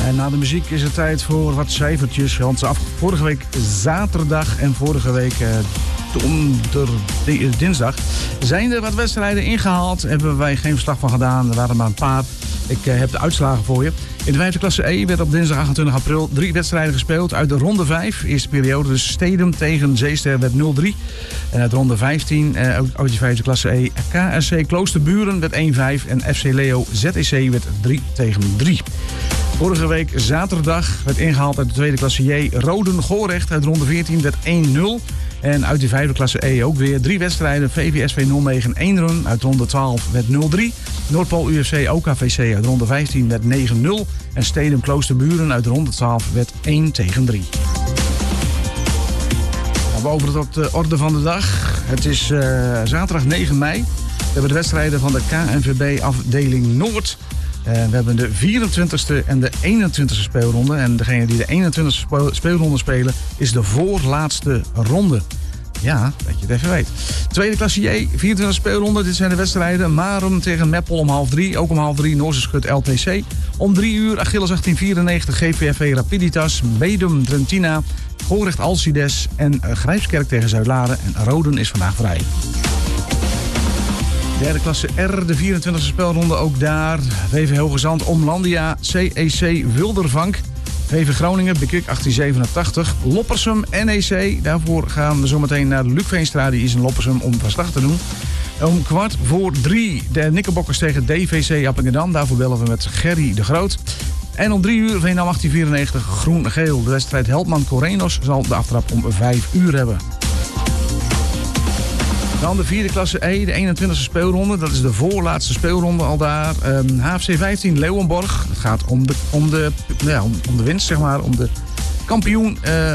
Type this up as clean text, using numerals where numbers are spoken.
En na de muziek is het tijd voor wat cijfertjes. Want vorige week zaterdag en vorige week dinsdag zijn er wat wedstrijden ingehaald. Hebben wij geen verslag van gedaan. Er waren maar een paar. Ik heb de uitslagen voor je. In de 5e klasse E werd op dinsdag 28 april 3 wedstrijden gespeeld. Uit de ronde 5, eerste periode, dus Stedum tegen Zeester werd 0-3. En uit de ronde 15, uit de 5e klasse E, KSC Kloosterburen werd 1-5. En FC Leo ZEC werd 3-3. Vorige week zaterdag werd ingehaald uit de 2e klasse J Roden-Gorecht. Uit de ronde 14 werd 1-0. En uit de 5e klasse E ook weer 3 wedstrijden. VVSV 09 1 run. Uit ronde 12 werd 0-3. Noordpool UFC OKVC uit ronde 15 werd 9-0. En Stedum Kloosterburen uit ronde 12 werd 1-3. Nou, boven tot de orde van de dag. Het is zaterdag 9 mei. We hebben de wedstrijden van de KNVB afdeling Noord. We hebben de 24e en de 21e speelronde. En degene die de 21e speelronde spelen is de voorlaatste ronde. Ja, dat je het even weet. Tweede klasse J, 24e speelronde. Dit zijn de wedstrijden. Marum tegen Meppel om 2:30. Ook om 2:30 Noorse Schut LTC. Om 3 uur Achilles 1894 GVFV Rapiditas. Bedum Trentina. Gorecht Alcides. En Grijpskerk tegen Zuidlaren. En Roden is vandaag vrij. Derde klasse R, de 24e speelronde ook daar. VV Hoge Zand, Omlandia, CEC Wildervank. VV Groningen, Bekik 1887. Loppersum, NEC. Daarvoor gaan we zometeen naar de Lukveenstraat. Die is in Loppersum om verslag te doen. Om 2:15 de Nikkelbokkers tegen DVC Appingedam. Daarvoor bellen we met Gerry de Groot. En om 3 uur Veenam 1894 Groen-Geel. De wedstrijd Helpman-Corenos zal de aftrap om 5 uur hebben. Dan de 4e klasse E, de 21e speelronde. Dat is de voorlaatste speelronde al daar. HFC 15 Leeuwenborg. Het gaat om de winst, zeg maar. Om de kampioen